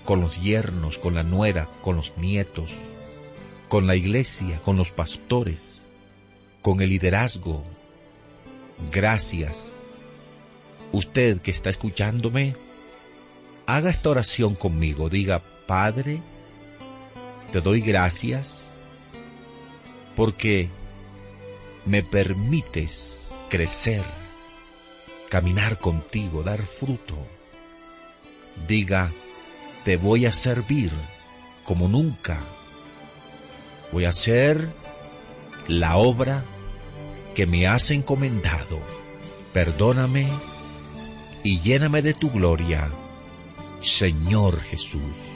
con los yernos, con la nuera, con los nietos, con la iglesia, con los pastores, con el liderazgo. Gracias. Usted que está escuchándome, haga esta oración conmigo. Diga: Padre, te doy gracias porque me permites crecer, caminar contigo, dar fruto. Diga: te voy a servir como nunca. Voy a hacer la obra que me has encomendado. Perdóname y lléname de tu gloria, Señor Jesús.